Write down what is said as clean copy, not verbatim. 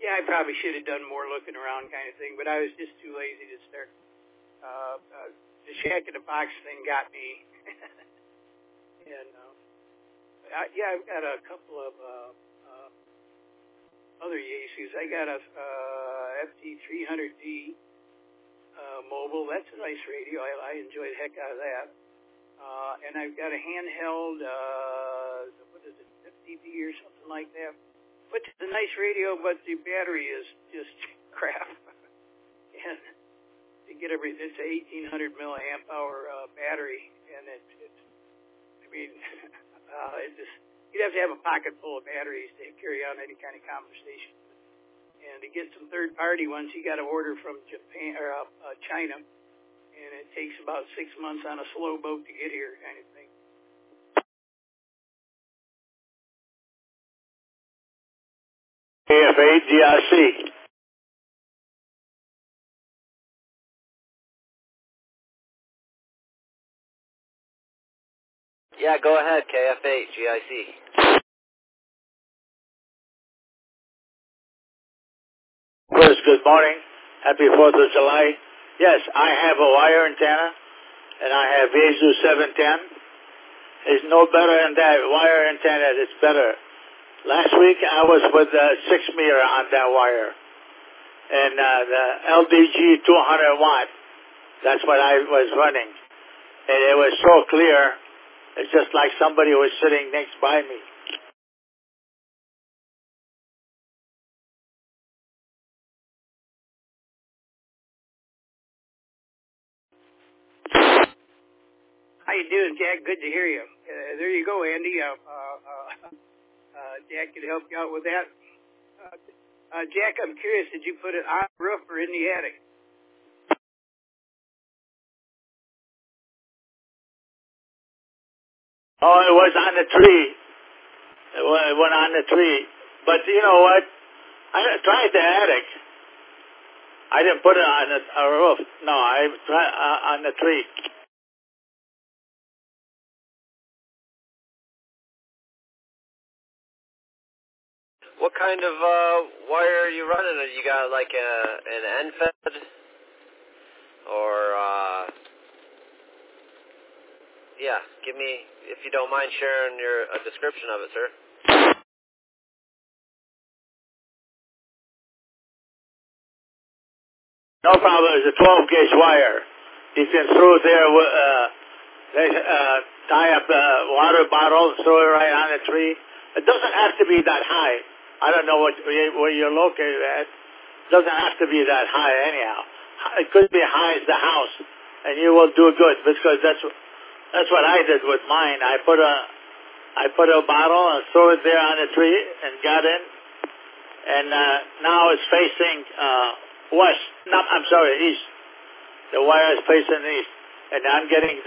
Yeah, I probably should have done more looking around kind of thing, but I was just too lazy to start. The Shack in the Box thing got me. And, yeah, I've got a couple of other Yaesus. I got a FT300D mobile. That's a nice radio. I enjoy the heck out of that. And I've got a handheld, what is it, 50D or something like that. Which is a nice radio, but the battery is just crap. And to get it's an 1800 milliamp hour battery, and it just, you'd have to have a pocket full of batteries to carry on any kind of conversation. And to get some third-party ones, you got to order from Japan or China, and it takes about 6 months on a slow boat to get here, kind of thing. KFA GRC. Yeah, go ahead, KFA GIC. First, good morning. Happy 4th of July. Yes, I have a wire antenna, and I have Yaesu 710. It's no better than that wire antenna. It's better. Last week, I was with the 6 meter on that wire. And the LDG 200 watt, that's what I was running. And it was so clear, it's just like somebody was sitting next by me. How you doing, Jack? Good to hear you. There you go, Andy. Jack can help you out with that. Jack, I'm curious, did you put it on the roof or in the attic? Oh, it was on the tree. It went on the tree. But you know what? I tried the attic. I didn't put it on a roof. No, I tried on the tree. What kind of wire are you running? You got like an NFED? Or, yeah, give me, if you don't mind sharing a description of it, sir. No problem. It's a 12-gauge wire. You can throw it there, tie up a water bottle, throw it right on the tree. It doesn't have to be that high. I don't know where you're located at. It doesn't have to be that high anyhow. It could be high as the house, and you will do good, because that's what I did with mine. I put a bottle and threw it there on the tree and got in, and now it's facing west. No, I'm sorry, east. The wire is facing east, and I'm getting